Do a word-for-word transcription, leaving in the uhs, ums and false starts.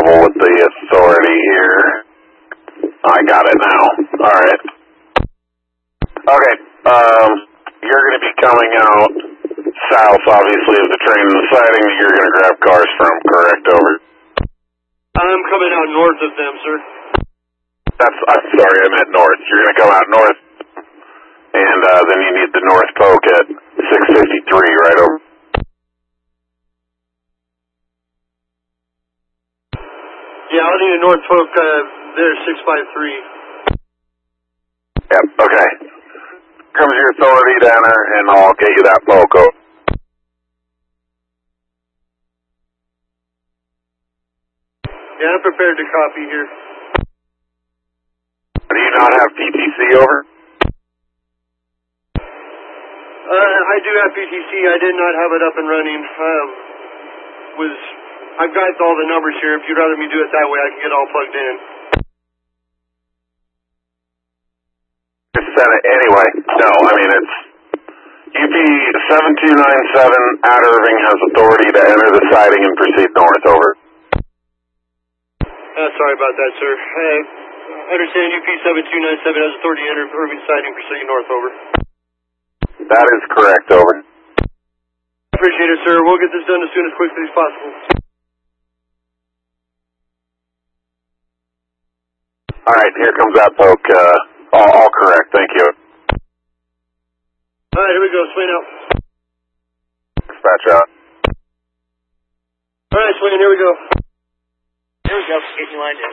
trouble with the authority here. I got it now. Alright. Okay, um, you're going to be coming out south, obviously, of the train and the siding that you're going to grab cars from, correct? Over. I'm coming out north of them, sir. That's, I'm sorry, I meant north. You're going to come out north, and uh, then you need the North Polk at six fifty-three, right over. Yeah, I'll need a North Polk uh, there, six five three. Yep, okay. Comes your authority down there, and I'll get you that loco. Yeah, I'm prepared to copy here. Do you not have P T C over? Uh, I do have P T C. I did not have it up and running. Um, was I've got all the numbers here. If you'd rather me do it that way, I can get all plugged in. Just send it anyway. No, I mean, it's U P seven two nine seven at Irving has authority to enter the siding and proceed north, over. Uh, sorry about that, sir. Uh, I understand U P seven two nine seven has authority to enter Irving siding and proceed north, over. That is correct, over. Appreciate it, sir. We'll get this done as soon as quickly as possible. Alright, here comes that poke. Uh, all, all correct, thank you. Alright, here we go. Swain out. Dispatch out. Alright, Swain, here we go. Here we go. Getting you lined in.